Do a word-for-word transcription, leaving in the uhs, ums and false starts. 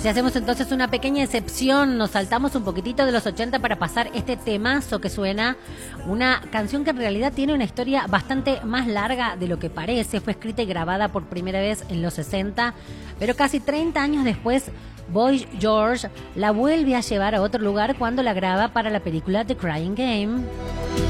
Si hacemos entonces una pequeña excepción, nos saltamos un poquitito de los ochenta para pasar este temazo que suena, una canción que en realidad tiene una historia bastante más larga de lo que parece. Fue escrita y grabada por primera vez en los sesenta, pero casi treinta años después Boy George la vuelve a llevar a otro lugar cuando la graba para la película The Crying Game.